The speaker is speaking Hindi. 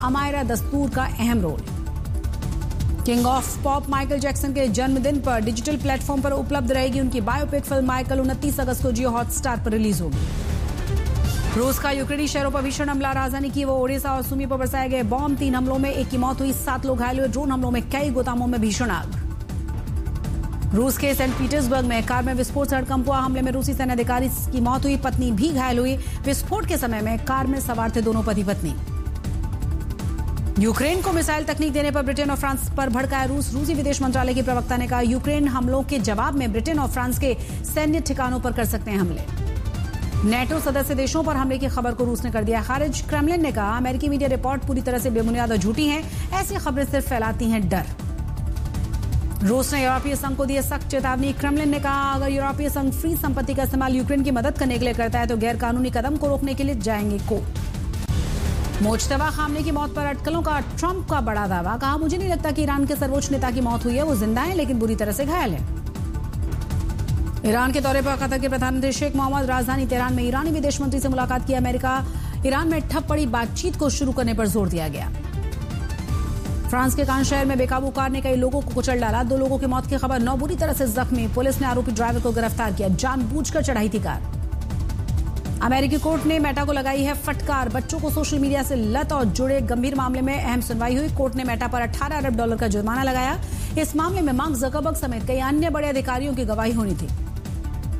अमायरा दस्तूर का अहम role. King of pop Michael Jackson के जन्मदिन पर डिजिटल प्लेटफॉर्म पर उपलब्ध रहेगी उनकी बायोपिक फिल्म माइकल 29 अगस्त को जियो हॉटस्टार पर रिलीज होगी। रूस का यूक्रेनी शहरों पर भीषण हमला, राजधानी कीव, ओडेसा और सुमी पर बरसाए गए बॉम्ब। 3 हमलों में 1 की मौत हुई, 7 लोग घायल हुए। ड्रोन हमलों में कई गोदामों में भीषण आग। रूस के सेंट पीटर्सबर्ग में कार में विस्फोट से हड़कंप हुआ। हमले में रूसी सैन्य अधिकारी की मौत हुई, पत्नी भी घायल हुई। विस्फोट के समय में कार में सवार थे दोनों पति पत्नी। यूक्रेन को मिसाइल तकनीक देने पर ब्रिटेन और फ्रांस पर भड़काया रूस। रूसी विदेश मंत्रालय के प्रवक्ता ने कहा यूक्रेन हमलों के जवाब में ब्रिटेन और फ्रांस के सैन्य ठिकानों पर कर सकते हैं हमले। नेटो सदस्य देशों पर हमले की खबर को रूस ने कर दिया खारिज। क्रेमलिन ने कहा अमेरिकी मीडिया रिपोर्ट पूरी तरह से बेबुनियाद और झूठी हैं, ऐसी खबरें सिर्फ फैलाती हैं डर। रूस ने यूरोपीय संघ को दी सख्त चेतावनी। क्रेमलिन ने कहा अगर यूरोपीय संघ फ्री संपत्ति का इस्तेमाल यूक्रेन की मदद करने के लिए करता है तो गैर कानूनी कदम को रोकने के लिए जाएंगे कोर्ट। मुज्तबा खामने की मौत पर अटकलों का ट्रंप का बड़ा दावा, कहा मुझे नहीं लगता कि ईरान के सर्वोच्च नेता की मौत हुई है, वो जिंदा है लेकिन बुरी तरह से घायल है। ईरान के दौरे पर कतर के प्रधानमंत्री शेख मोहम्मद राजधानी तेहरान में ईरानी विदेश मंत्री से मुलाकात की। अमेरिका ईरान में ठप पड़ी बातचीत को शुरू करने पर जोर दिया गया। फ्रांस के कान शहर में बेकाबू कार ने कई लोगों को कुचल डाला। 2 लोगों की मौत की खबर, 9 बुरी तरह से जख्मी। पुलिस ने आरोपी ड्राइवर को गिरफ्तार किया, जानबूझकर चढ़ाई थी कार। अमेरिकी कोर्ट ने मेटा को लगाई है फटकार। बच्चों को सोशल मीडिया से लत और जुड़े गंभीर मामले में अहम सुनवाई हुई। कोर्ट ने मेटा पर $18 अरब का जुर्माना लगाया। इस मामले में मार्क जकरबर्ग समेत कई अन्य बड़े अधिकारियों की गवाही होनी थी।